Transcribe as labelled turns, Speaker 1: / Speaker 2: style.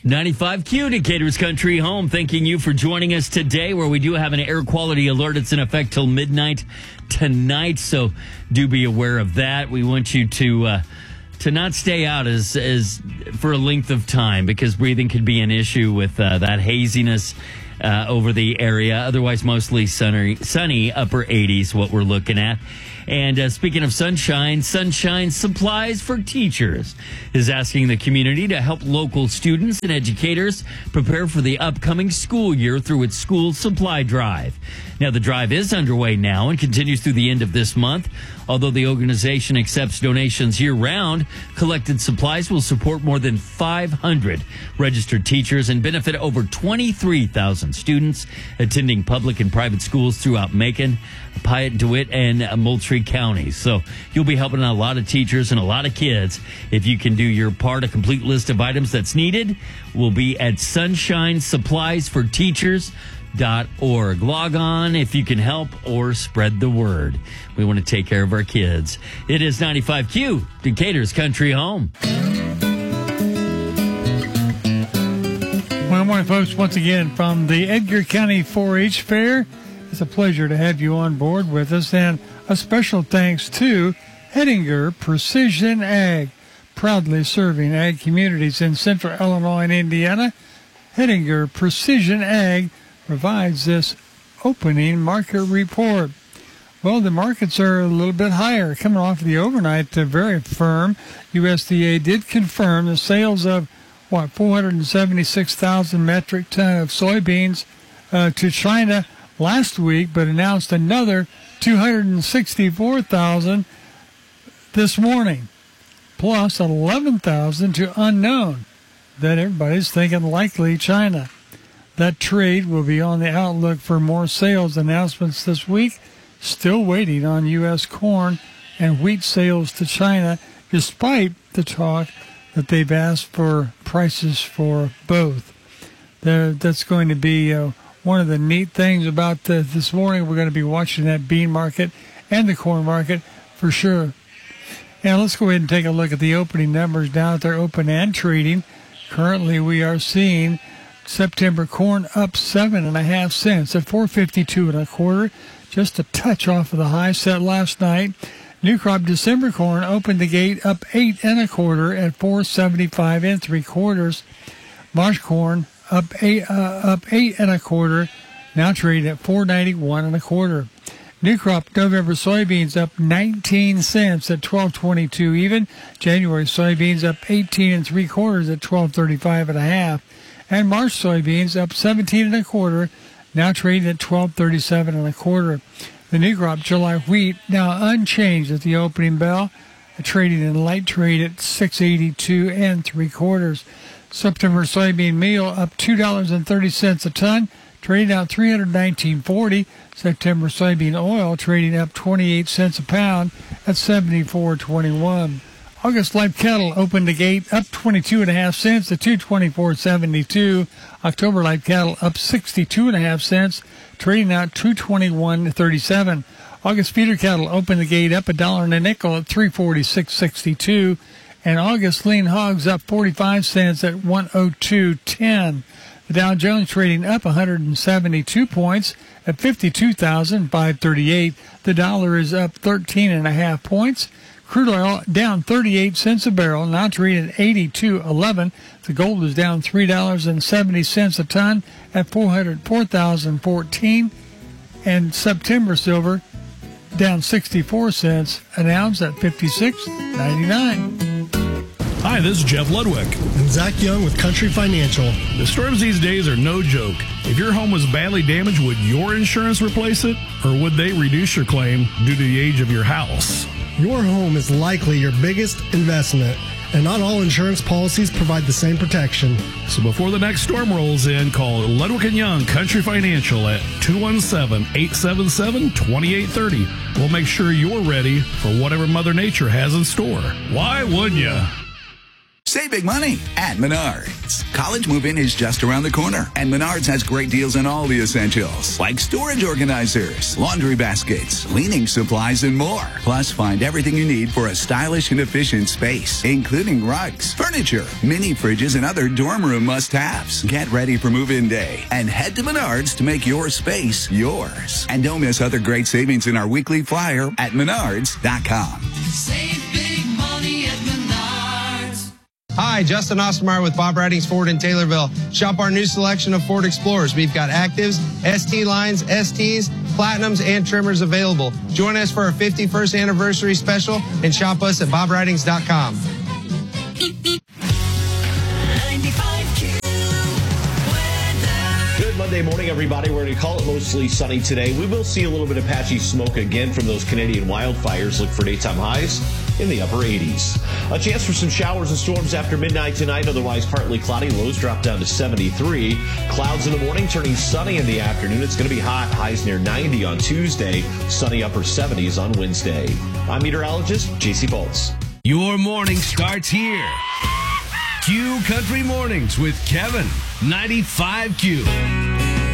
Speaker 1: 95Q, Decatur's Country Home, thanking you for joining us today, where we do have an air quality alert. It's in effect till midnight tonight, so do be aware of that. We want you to not stay out as for a length of time, because breathing could be an issue with that haziness over the area. Otherwise, mostly sunny upper 80s, what we're looking at. And speaking of sunshine, Sunshine Supplies for Teachers is asking the community to help local students and educators prepare for the upcoming school year through its school supply drive. Now, the drive is underway now and continues through the end of this month. Although the organization accepts donations year-round, collected supplies will support more than 500 registered teachers and benefit over 23,000 students attending public and private schools throughout Macon, Piatt, DeWitt, and Moultrie counties. So you'll be helping out a lot of teachers and a lot of kids if you can do your part. A complete list of items that's needed will be at sunshinesuppliesforteachers.org. Log on if you can help or spread the word. We want to take care of our kids. It is 95Q, Decatur's Country Home.
Speaker 2: Well, good morning, folks. Once again, from the Edgar County 4-H Fair, it's a pleasure to have you on board with us. And a special thanks to Hettinger Precision Ag, proudly serving ag communities in central Illinois and Indiana. Hettinger Precision Ag provides this opening market report. Well, the markets are a little bit higher, coming off of the overnight, very firm. USDA did confirm the sales of, 476,000 metric ton of soybeans to China last week, but announced another 264,000 this morning, plus 11,000 to unknown. That everybody's thinking likely China. That trade will be on the outlook for more sales announcements this week. Still waiting on U.S. corn and wheat sales to China, despite the talk that they've asked for prices for both. That's going to be one of the neat things about this morning. We're going to be watching that bean market and the corn market for sure. And let's go ahead and take a look at the opening numbers down at their open and trading. Currently, we are seeing September corn up 7.5 cents at $4.52 just a touch off of the high set last night. New crop December corn opened the gate up 8.25 at $4.75 March corn up 8.25, now trading at $4.91 New crop November soybeans up 19 cents at $12.22 even. January soybeans up 18.75 at $12.35.5, and March soybeans up 17.25, now trading at $12.37.25. The new crop July wheat now unchanged at the opening bell, trading in light trade at $6.8275. September soybean meal up $2.30 a ton, trading out $319.40. September soybean oil trading up 28 cents a pound at $74.21. August live cattle opened the gate up 22.5 cents at $224.72. October live cattle up 62.5 cents, trading out $221.37. August feeder cattle opened the gate up $1.05 at $346.62. And August lean hogs up 45 cents at $102.10. The Dow Jones trading up 172 points at 52,538. The dollar is up 13.5 points. Crude oil down 38 cents a barrel, now trading at $82.11. The gold is down $3.70 a ton at $4,014. And September silver down 64 cents an ounce at $56.99.
Speaker 3: Hi, this is Jeff Ludwig.
Speaker 4: And Zach Young with Country Financial.
Speaker 3: The storms these days are no joke. If your home was badly damaged, would your insurance replace it? Or would they reduce your claim due to the age of your house?
Speaker 4: Your home is likely your biggest investment, and not all insurance policies provide the same protection.
Speaker 3: So before the next storm rolls in, call Ludwig & Young Country Financial at 217-877-2830. We'll make sure you're ready for whatever Mother Nature has in store. Why wouldn't you?
Speaker 5: Save big money at Menards. College move-in is just around the corner, and Menards has great deals on all the essentials, like storage organizers, laundry baskets, cleaning supplies, and more. Plus, find everything you need for a stylish and efficient space, including rugs, furniture, mini fridges, and other dorm room must-haves. Get ready for move-in day and head to Menards to make your space yours. And don't miss other great savings in our weekly flyer at Menards.com.
Speaker 6: Save big money at Menards.
Speaker 7: Hi, Justin Ostermeyer with Bob Ridings Ford in Taylorville. Shop our new selection of Ford Explorers. We've got Actives, ST lines, STs, Platinums, and Trimmers available. Join us for our 51st anniversary special and shop us at bobridings.com.
Speaker 8: Good Monday morning, everybody. We're going to call it mostly sunny today. We will see a little bit of patchy smoke again from those Canadian wildfires. Look for daytime highs in the upper 80s. A chance for some showers and storms after midnight tonight. Otherwise, partly cloudy. Lows drop down to 73. Clouds in the morning, turning sunny in the afternoon. It's going to be hot. Highs near 90 on Tuesday. Sunny upper 70s on Wednesday. I'm meteorologist JC Bolts.
Speaker 9: Your morning starts here. Q Country Mornings with Kevin, 95Q.